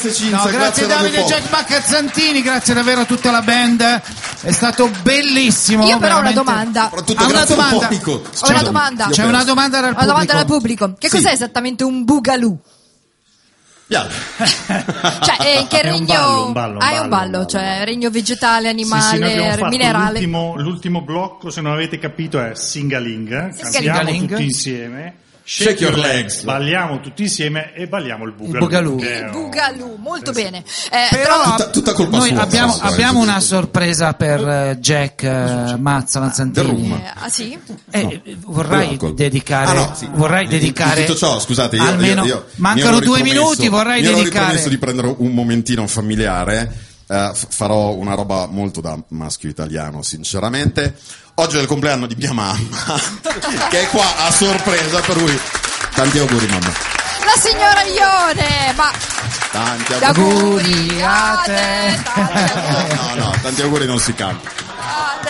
grazie Cinzia, grazie Davide, Jack Baccazzantini, grazie davvero a tutta la band, è stato bellissimo. Io però ho veramente. una domanda. Soprattutto Ha una grazie al domanda. pubblico. Ho una domanda. C'è una domanda dal Una domanda dal pubblico. pubblico. Che Sì. cos'è esattamente un boogaloo? Yeah. Cioè, che È un regno... ballo, è un ballo, cioè regno vegetale, Sì, noi abbiamo animale, fatto minerale. l'ultimo blocco, se non avete capito, è Singaling. Cantiamo Singaling. tutti insieme. Shake your legs. Balliamo tutti insieme e balliamo il boogaloo. boogaloo. che è Il un- boogaloo, molto bene. Però Tutta colpa noi sua, abbiamo una sorpresa per Jack Mazza Mazzantini. The sì? Vorrei L'alcol. dedicare In tutto ciò, scusate, io almeno io mancano mi ero 2 minuti, vorrei mi ero dedicare ripromesso di prendere un momentino familiare. Farò una roba molto da maschio italiano, sinceramente. Oggi è il compleanno di mia mamma, che è qua a sorpresa, per cui tanti auguri mamma. La signora Ione, ma Tanti auguri a te. tanti auguri. No, tanti auguri non si canta.